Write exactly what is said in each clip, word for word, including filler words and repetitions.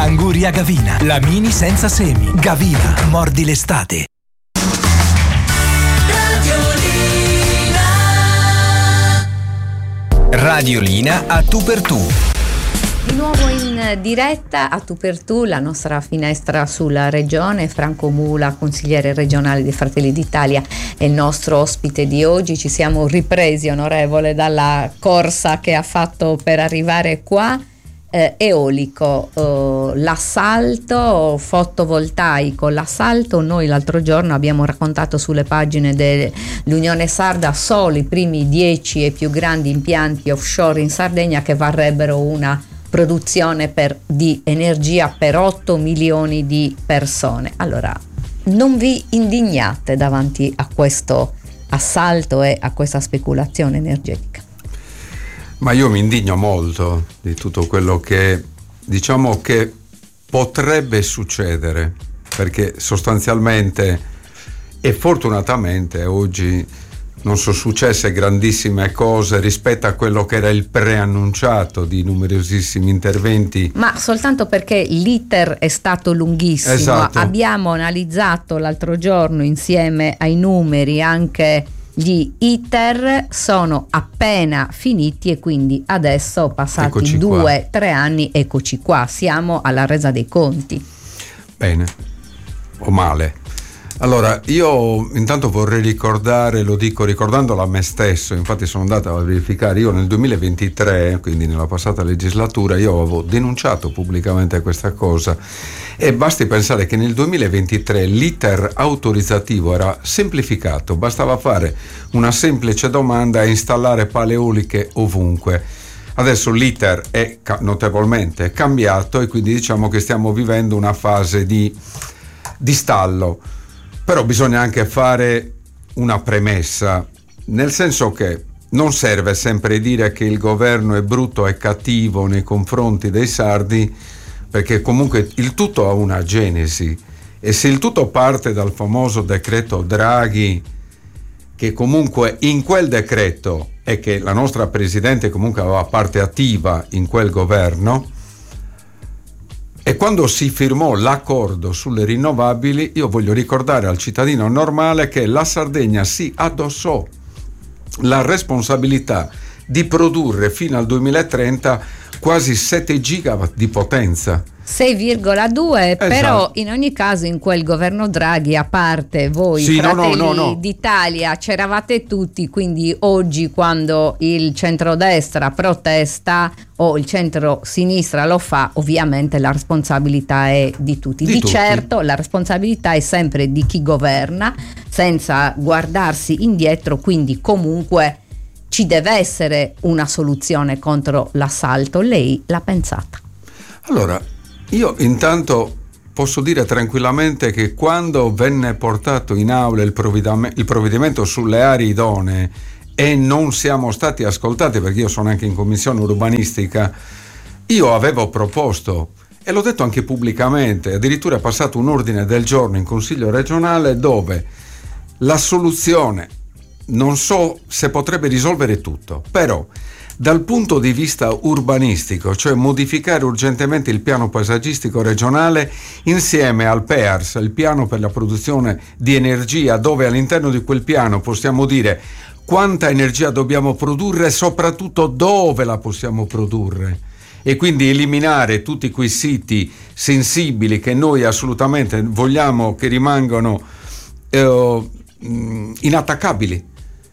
Anguria Gavina, la mini senza semi. Gavina, mordi l'estate. Radiolina a tu per tu. Di nuovo in diretta a tu per tu, la nostra finestra sulla regione. Franco Mula, consigliere regionale di Fratelli d'Italia, è il nostro ospite di oggi. Ci siamo ripresi, onorevole, dalla corsa che ha fatto per arrivare qua. Eh, eolico, eh, l'assalto fotovoltaico, l'assalto noi l'altro giorno abbiamo raccontato sulle pagine dell'Unione Sarda solo i primi dieci e più grandi impianti offshore in Sardegna che varrebbero una produzione per, di energia per otto milioni di persone. Allora, non vi indignate davanti a questo assalto e a questa speculazione energetica? Ma io mi indigno molto di tutto quello che, diciamo, che potrebbe succedere, perché sostanzialmente e fortunatamente oggi non sono successe grandissime cose rispetto a quello che era il preannunciato di numerosissimi interventi. Ma soltanto perché l'iter è stato lunghissimo. Esatto. Abbiamo analizzato l'altro giorno insieme ai numeri anche gli iter, sono appena finiti e quindi adesso passati Eccoci due, tre anni, eccoci qua, siamo alla resa dei conti. Bene o male. Allora, io intanto vorrei ricordare, lo dico ricordandolo a me stesso, infatti sono andato a verificare, io nel duemilaventitré, quindi nella passata legislatura, io avevo denunciato pubblicamente questa cosa e basti pensare che nel duemilaventitré l'iter autorizzativo era semplificato, bastava fare una semplice domanda e installare pale eoliche ovunque. Adesso l'iter è notevolmente cambiato e quindi diciamo che stiamo vivendo una fase di, di stallo. Però bisogna anche fare una premessa, nel senso che non serve sempre dire che il governo è brutto e cattivo nei confronti dei sardi, perché comunque il tutto ha una genesi e se il tutto parte dal famoso decreto Draghi, che comunque in quel decreto e che la nostra Presidente comunque aveva parte attiva in quel governo, e quando si firmò l'accordo sulle rinnovabili, io voglio ricordare al cittadino normale che la Sardegna si addossò la responsabilità di produrre fino al duemilatrenta quasi sette gigawatt di potenza. sei virgola due, Esatto. Però in ogni caso in quel governo Draghi, a parte voi Sì, Fratelli no, no, no, no. d'Italia, c'eravate tutti, quindi oggi quando il centrodestra protesta o il centro-sinistra lo fa, ovviamente la responsabilità è di tutti. Di Di, tutti. certo la responsabilità è sempre di chi governa, senza guardarsi indietro, quindi comunque ci deve essere una soluzione contro l'assalto. Lei l'ha pensata? Allora, io intanto posso dire tranquillamente che quando venne portato in aula il provvedimento, il provvedimento sulle aree idonee e non siamo stati ascoltati, perché io sono anche in commissione urbanistica, io avevo proposto, e l'ho detto anche pubblicamente, addirittura è passato un ordine del giorno in Consiglio regionale dove la soluzione, non so se potrebbe risolvere tutto, però dal punto di vista urbanistico, cioè modificare urgentemente il piano paesaggistico regionale insieme al P E A R S, il piano per la produzione di energia, dove all'interno di quel piano possiamo dire quanta energia dobbiamo produrre e soprattutto dove la possiamo produrre, e quindi eliminare tutti quei siti sensibili che noi assolutamente vogliamo che rimangano eh, inattaccabili.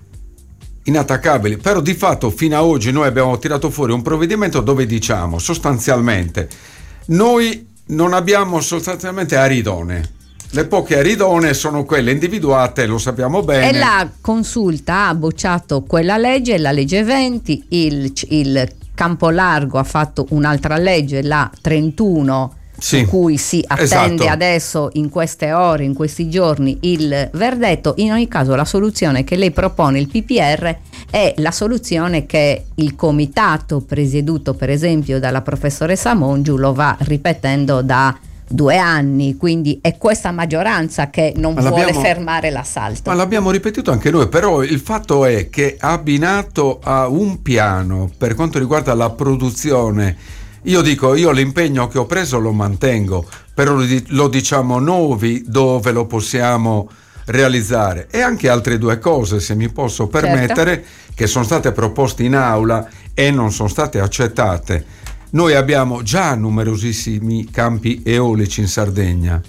inattaccabili, però di fatto fino a oggi noi abbiamo tirato fuori un provvedimento dove diciamo sostanzialmente noi non abbiamo sostanzialmente aree idonee. Le poche aree idonee sono quelle individuate, lo sappiamo bene. E la Consulta ha bocciato quella legge, la legge venti, il, il Campolargo ha fatto un'altra legge, la trentuno, sì, su cui si attende esatto. adesso in queste ore, in questi giorni il verdetto. In ogni caso la soluzione che lei propone, il P P R, è la soluzione che il comitato presieduto per esempio dalla professoressa Mongiu lo va ripetendo da due anni, quindi è questa maggioranza che non ma vuole fermare l'assalto. Ma l'abbiamo ripetuto anche noi, però il fatto è che abbinato a un piano per quanto riguarda la produzione io dico, io l'impegno che ho preso lo mantengo, però lo, lo diciamo noi dove lo possiamo realizzare. E anche altre due cose, se mi posso permettere, certo, che sono state proposte in aula e non sono state accettate. Noi abbiamo già numerosissimi campi eolici in Sardegna.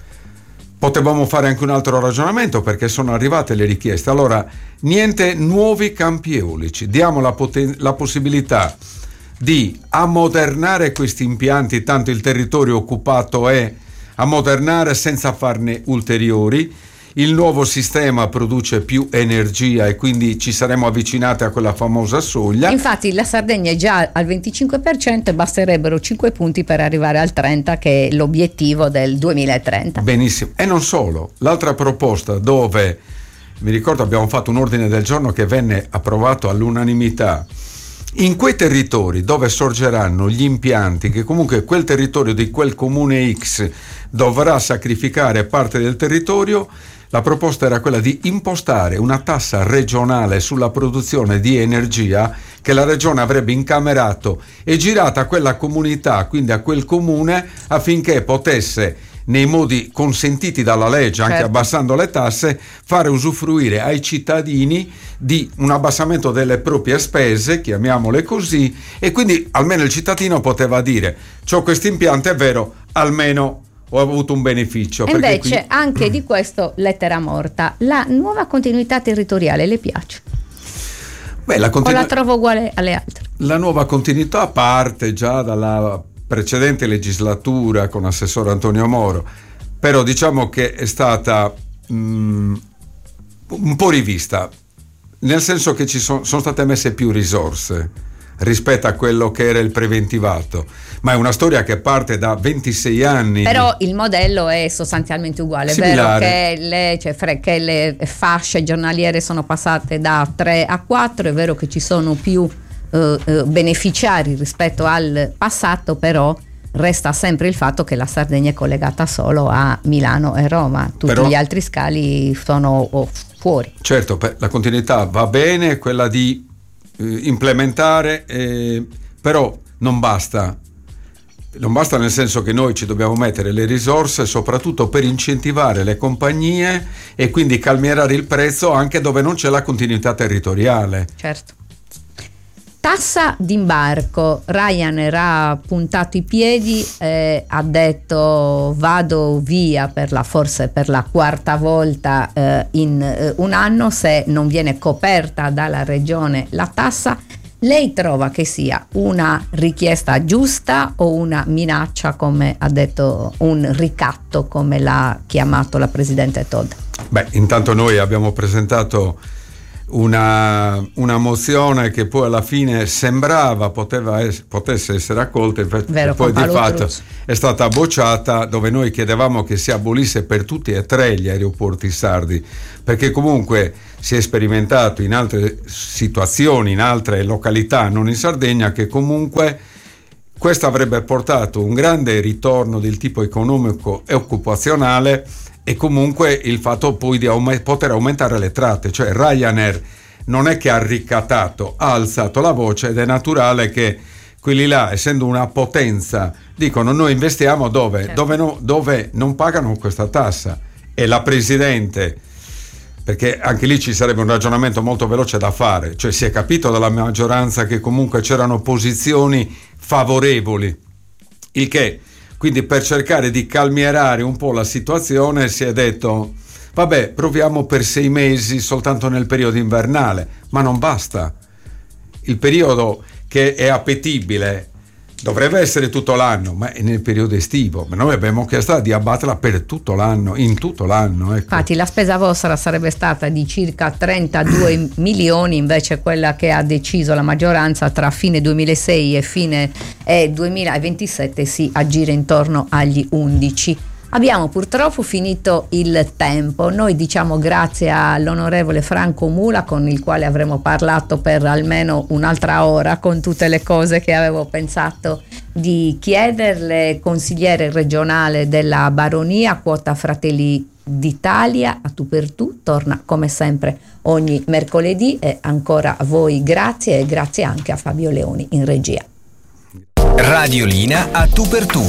Potevamo fare anche un altro ragionamento, perché sono arrivate le richieste. Allora, niente nuovi campi eolici, diamo la, poten- la possibilità di ammodernare questi impianti, tanto il territorio occupato è ammodernare senza farne ulteriori. Il nuovo sistema produce più energia e quindi ci saremo avvicinati a quella famosa soglia. Infatti la Sardegna è già al venticinque per cento e basterebbero cinque punti per arrivare al trenta, che è l'obiettivo del duemilatrenta. Benissimo. E non solo. L'altra proposta, dove mi ricordo abbiamo fatto un ordine del giorno che venne approvato all'unanimità, in quei territori dove sorgeranno gli impianti, che comunque quel territorio di quel comune X dovrà sacrificare parte del territorio, la proposta era quella di impostare una tassa regionale sulla produzione di energia che la regione avrebbe incamerato e girata a quella comunità, quindi a quel comune, affinché potesse, nei modi consentiti dalla legge, anche certo, abbassando le tasse, fare usufruire ai cittadini di un abbassamento delle proprie spese, chiamiamole così, e quindi almeno il cittadino poteva dire: c'ho questo impianto, è vero, almeno ho avuto un beneficio. E invece qui... anche di questo lettera morta. La nuova continuità territoriale le piace? Beh, la continu... o la trovo uguale alle altre? La nuova continuità parte già dalla precedente legislatura con assessore Antonio Moro, però diciamo che è stata mh, un po' rivista, nel senso che ci son, sono state messe più risorse rispetto a quello che era il preventivato, ma è una storia che parte da ventisei anni. Però il modello è sostanzialmente uguale, è vero che le, cioè, che le fasce giornaliere sono passate da tre a quattro, è vero che ci sono più eh, eh, beneficiari rispetto al passato, però resta sempre il fatto che la Sardegna è collegata solo a Milano e Roma, tutti però, gli altri scali sono oh, fuori. Certo, la continuità va bene, quella di implementare, eh, però non basta non basta nel senso che noi ci dobbiamo mettere le risorse soprattutto per incentivare le compagnie e quindi calmierare il prezzo anche dove non c'è la continuità territoriale. Certo. Tassa d'imbarco. Ryanair ha puntato i piedi, eh, ha detto vado via per la forse per la quarta volta eh, in eh, un anno se non viene coperta dalla regione la tassa. Lei trova che sia una richiesta giusta o una minaccia, come ha detto, un ricatto come l'ha chiamato la presidente Todd? Beh, intanto noi abbiamo presentato Una, una mozione che poi alla fine sembrava poteva es- potesse essere accolta, invece Vero, poi di fatto Truzzo. è stata bocciata, dove noi chiedevamo che si abolisse per tutti e tre gli aeroporti sardi, perché comunque si è sperimentato in altre situazioni, in altre località, non in Sardegna, che comunque questo avrebbe portato un grande ritorno del tipo economico e occupazionale, e comunque il fatto poi di aum- poter aumentare le tratte. Cioè Ryanair non è che ha ricattato, ha alzato la voce, ed è naturale che quelli là, essendo una potenza, dicono noi investiamo dove? Certo. Dove, no, dove non pagano questa tassa. E la presidente, perché anche lì ci sarebbe un ragionamento molto veloce da fare, cioè si è capito dalla maggioranza che comunque c'erano posizioni favorevoli, il che quindi per cercare di calmierare un po' la situazione si è detto vabbè, proviamo per sei mesi soltanto nel periodo invernale, ma non basta. Il periodo che è appetibile dovrebbe essere tutto l'anno, ma è nel periodo estivo. Ma noi abbiamo chiesto di abbatterla per tutto l'anno, in tutto l'anno. Ecco. Infatti la spesa vostra sarebbe stata di circa trentadue milioni, invece quella che ha deciso la maggioranza tra fine duemilasei e fine eh, duemilaventisette si aggira intorno agli undici. Abbiamo purtroppo finito il tempo. Noi diciamo grazie all'onorevole Franco Mula, con il quale avremo parlato per almeno un'altra ora con tutte le cose che avevo pensato di chiederle, consigliere regionale della Baronia, quota Fratelli d'Italia, a tu per tu, torna come sempre ogni mercoledì, e ancora a voi grazie, e grazie anche a Fabio Leoni in regia. Radiolina a tu per tu.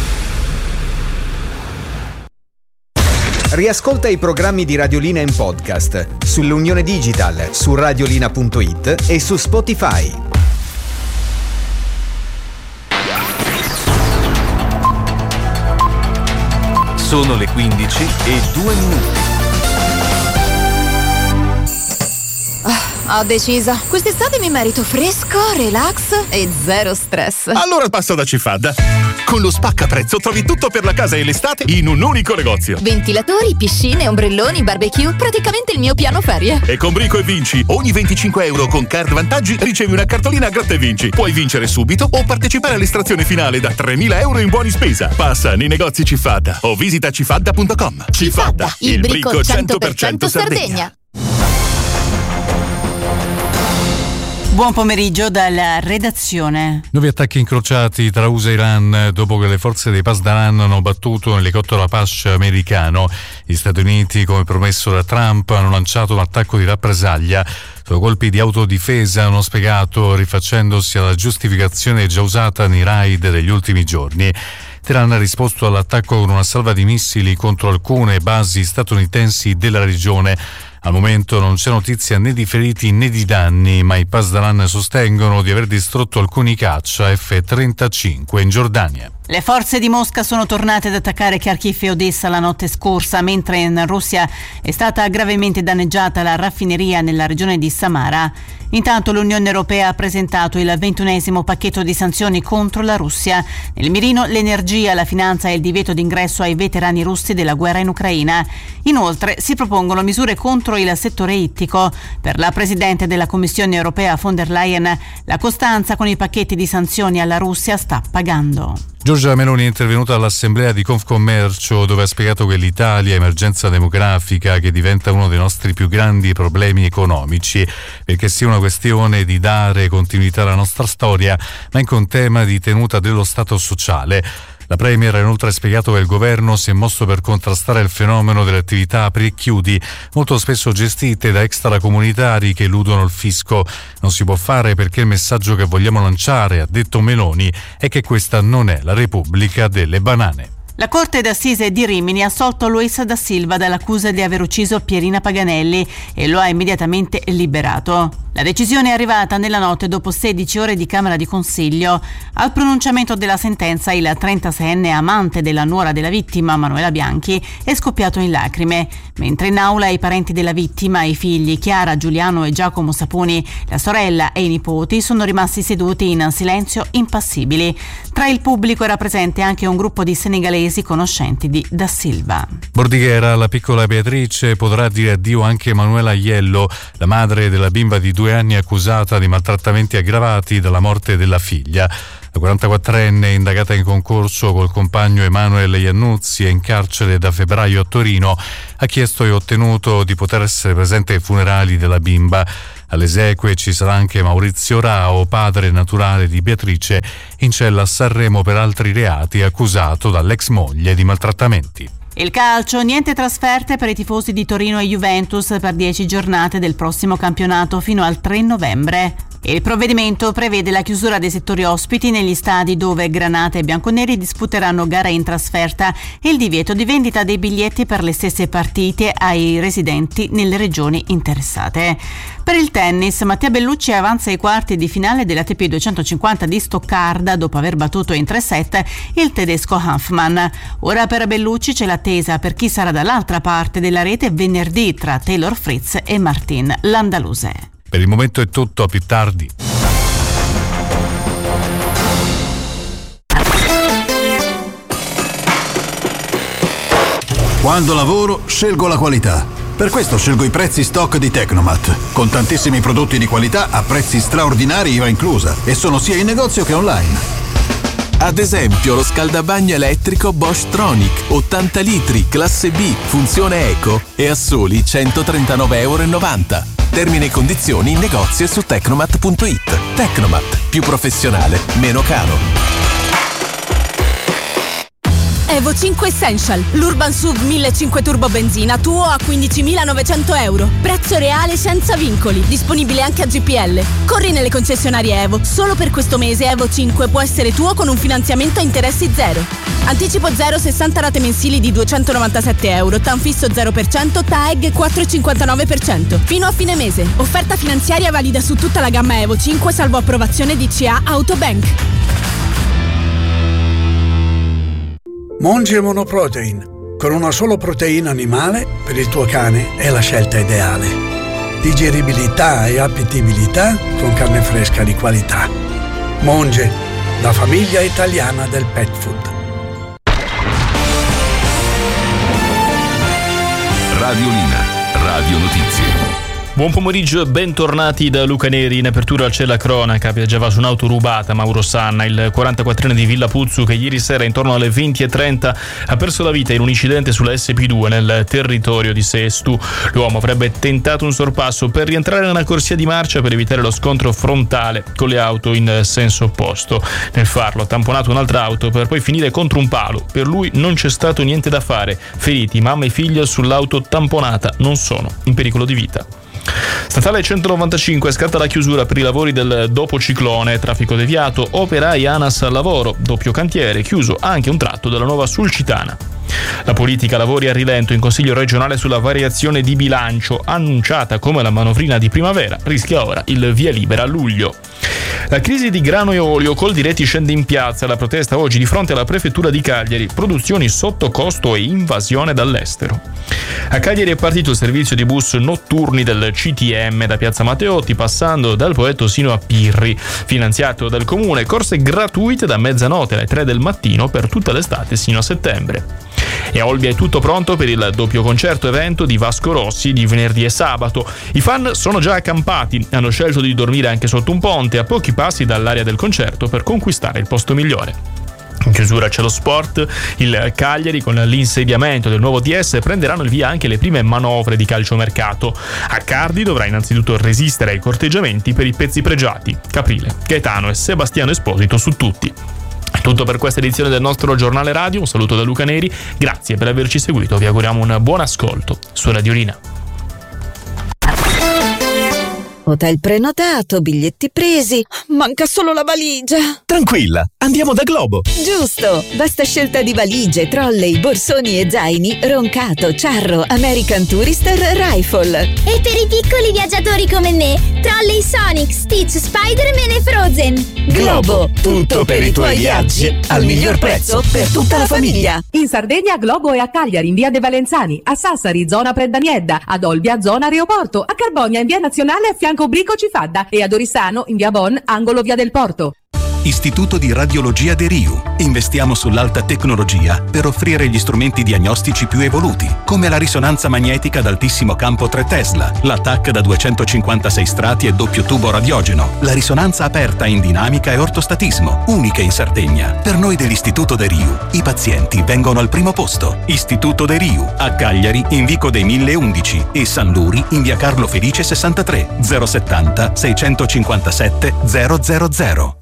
Riascolta i programmi di Radiolina in podcast sull'Unione Digital, su radiolina punto it e su Spotify. Sono le quindici e due minuti. Ho deciso. Quest'estate mi merito fresco, relax e zero stress. Allora passa da Cifadda. Con lo spacca prezzo trovi tutto per la casa e l'estate in un unico negozio. Ventilatori, piscine, ombrelloni, barbecue, praticamente il mio piano ferie. E con Brico e Vinci, ogni venticinque euro con card vantaggi ricevi una cartolina Gratta e Vinci. Puoi vincere subito o partecipare all'estrazione finale da tremila euro in buoni spesa. Passa nei negozi Cifadda o visita cifadda punto com. Cifadda, il, il brico cento per cento Sardegna. Buon pomeriggio dalla redazione. Nuovi attacchi incrociati tra U S A e Iran dopo che le forze dei Pasdaran hanno battuto un elicottero Apache americano. Gli Stati Uniti, come promesso da Trump, hanno lanciato un attacco di rappresaglia. Sono colpi di autodifesa, hanno spiegato, rifacendosi alla giustificazione già usata nei raid degli ultimi giorni. Teheran ha risposto all'attacco con una salva di missili contro alcune basi statunitensi della regione. Al momento non c'è notizia né di feriti né di danni, ma i Pasdaran sostengono di aver distrutto alcuni caccia F trentacinque in Giordania. Le forze di Mosca sono tornate ad attaccare Kharkiv e Odessa la notte scorsa, mentre in Russia è stata gravemente danneggiata la raffineria nella regione di Samara. Intanto l'Unione Europea ha presentato il ventunesimo pacchetto di sanzioni contro la Russia. Nel mirino l'energia, la finanza e il divieto d'ingresso ai veterani russi della guerra in Ucraina. Inoltre si propongono misure contro il settore ittico. Per la Presidente della Commissione Europea von der Leyen, la costanza con i pacchetti di sanzioni alla Russia sta pagando. Giorgia Meloni è intervenuta all'assemblea di Confcommercio, dove ha spiegato che l'Italia è emergenza demografica che diventa uno dei nostri più grandi problemi economici, perché sia una questione di dare continuità alla nostra storia, ma anche un tema di tenuta dello Stato sociale. La Premier ha inoltre spiegato che il governo si è mosso per contrastare il fenomeno delle attività apri e chiudi, molto spesso gestite da extracomunitari che eludono il fisco. Non si può fare perché il messaggio che vogliamo lanciare, ha detto Meloni, è che questa non è la Repubblica delle banane. La Corte d'Assise di Rimini ha assolto Luis da Silva dall'accusa di aver ucciso Pierina Paganelli e lo ha immediatamente liberato. La decisione è arrivata nella notte dopo sedici ore di Camera di Consiglio. Al pronunciamento della sentenza il trentaseienne amante della nuora della vittima, Manuela Bianchi, è scoppiato in lacrime, mentre in aula i parenti della vittima, i figli Chiara, Giuliano e Giacomo Saponi, la sorella e i nipoti sono rimasti seduti in silenzio impassibili. Tra il pubblico era presente anche un gruppo di senegalesi conoscenti di Da Silva. Bordighera, la piccola Beatrice potrà dire addio anche a Emanuela Aiello, la madre della bimba di due anni accusata di maltrattamenti aggravati dalla morte della figlia. La quarantaquattrenne, indagata in concorso col compagno Emanuele Iannuzzi, è in carcere da febbraio a Torino, ha chiesto e ottenuto di poter essere presente ai funerali della bimba. Alle esequie ci sarà anche Maurizio Rao, padre naturale di Beatrice, in cella a Sanremo per altri reati, accusato dall'ex moglie di maltrattamenti. Il calcio, niente trasferte per i tifosi di Torino e Juventus per dieci giornate del prossimo campionato fino al tre novembre. Il provvedimento prevede la chiusura dei settori ospiti negli stadi dove Granata e Bianconeri disputeranno gare in trasferta e il divieto di vendita dei biglietti per le stesse partite ai residenti nelle regioni interessate. Per il tennis, Mattia Bellucci avanza ai quarti di finale dell'A T P duecentocinquanta di Stoccarda dopo aver battuto in tre set il tedesco Hanfmann. Ora per Bellucci c'è l'attesa per chi sarà dall'altra parte della rete venerdì tra Taylor Fritz e Martin Landaluse. Per il momento è tutto, a più tardi. Quando lavoro scelgo la qualità. Per questo scelgo i prezzi stock di Tecnomat, con tantissimi prodotti di qualità a prezzi straordinari I V A inclusa, e sono sia in negozio che online. Ad esempio lo scaldabagno elettrico Bosch Tronic ottanta litri, classe B, funzione eco e a soli centotrentanove virgola novanta euro. Termini e condizioni in negozio e su tecnomat punto it. Tecnomat, più professionale, meno caro. Evo cinque Essential, l'Urban S U V millecinquecento Turbo benzina tuo a quindicimilanovecento euro. Prezzo reale senza vincoli, disponibile anche a G P L. Corri nelle concessionarie Evo. Solo per questo mese Evo cinque può essere tuo con un finanziamento a interessi zero. Anticipo zero, sessanta rate mensili di duecentonovantasette euro, TAN fisso zero per cento, T A E G quattro virgola cinquantanove per cento. Fino a fine mese. Offerta finanziaria valida su tutta la gamma Evo cinque salvo approvazione D C A Autobank. Monge Monoprotein. Con una sola proteina animale, per il tuo cane è la scelta ideale. Digeribilità e appetibilità con carne fresca di qualità. Monge, la famiglia italiana del pet food. Radiolina, Radio Notizie. Buon pomeriggio e bentornati da Luca Neri. In apertura c'è la cronaca. Viaggiava su un'auto rubata Mauro Sanna, il quarantaquattrenne di Villa Puzzu, che ieri sera intorno alle venti e trenta ha perso la vita in un incidente sulla S P due nel territorio di Sestu. L'uomo avrebbe tentato un sorpasso per rientrare nella corsia di marcia per evitare lo scontro frontale con le auto in senso opposto. Nel farlo ha tamponato un'altra auto per poi finire contro un palo. Per lui non c'è stato niente da fare. Feriti mamma e figlio sull'auto tamponata non sono in pericolo di vita. Statale centonovantacinque, scatta la chiusura per i lavori del dopo ciclone, traffico deviato, operai ANAS al lavoro, doppio cantiere, chiuso anche un tratto della nuova Sulcitana. La politica lavori a rilento in Consiglio regionale sulla variazione di bilancio, annunciata come la manovrina di primavera, rischia ora il via libera a luglio. La crisi di grano e olio, Coldiretti scende in piazza, la protesta oggi di fronte alla prefettura di Cagliari, produzioni sotto costo e invasione dall'estero. A Cagliari è partito il servizio di bus notturni del C T M da Piazza Matteotti, passando dal Poetto sino a Pirri, finanziato dal comune, corse gratuite da mezzanotte alle tre del mattino per tutta l'estate sino a settembre. E a Olbia è tutto pronto per il doppio concerto evento di Vasco Rossi di venerdì e sabato. I fan sono già accampati, hanno scelto di dormire anche sotto un ponte a pochi passi dall'area del concerto per conquistare il posto migliore. In chiusura c'è lo sport. Il Cagliari, con l'insediamento del nuovo D S, prenderanno il via anche le prime manovre di calciomercato. Accardi dovrà innanzitutto resistere ai corteggiamenti per i pezzi pregiati: Caprile, Gaetano e Sebastiano Esposito su tutti. È tutto per questa edizione del nostro giornale radio. Un saluto da Luca Neri, grazie per averci seguito, vi auguriamo un buon ascolto su Radiolina. Hotel prenotato, biglietti presi, manca solo la valigia. Tranquilla, andiamo da Globo. Giusto, vasta scelta di valigie, trolley, borsoni e zaini, Roncato, Charro, American Tourister, Rifle. E per i piccoli viaggiatori come me, trolley Sonic, Stitch, Spider-Man e Frozen. Globo, tutto per i tuoi viaggi, al miglior prezzo per tutta la famiglia. In Sardegna Globo è a Cagliari in via De Valenzani, a Sassari zona Predaniedda, ad Olbia zona Aeroporto, a Carbonia in via Nazionale a fianco Brico Cifadda e ad Orissano in via Bon, angolo via del Porto. Istituto di Radiologia De Riu. Investiamo sull'alta tecnologia per offrire gli strumenti diagnostici più evoluti, come la risonanza magnetica ad altissimo campo tre Tesla, la T A C da duecentocinquantasei strati e doppio tubo radiogeno, la risonanza aperta in dinamica e ortostatismo, uniche in Sardegna. Per noi dell'Istituto De Riu, i pazienti vengono al primo posto. Istituto De Riu, a Cagliari in Vico dei mille undici e San Luri in via Carlo Felice sessantatré, zero settanta seicentocinquantasette zero zero zero.